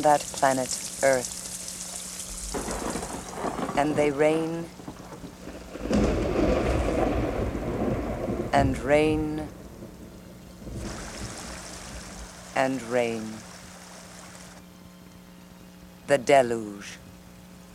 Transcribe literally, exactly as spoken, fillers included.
that planet Earth. And they reign and reign and reign. The deluge.